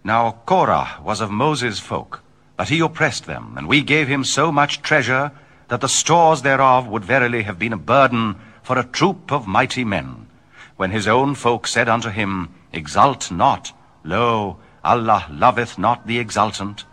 Now Korah was of Moses' folk, but he oppressed them, and we gave him so much treasure that the stores thereof would verily have been a burden for a troop of mighty men. When his own folk said unto him, Exult not, lo, Allah loveth not the exultant,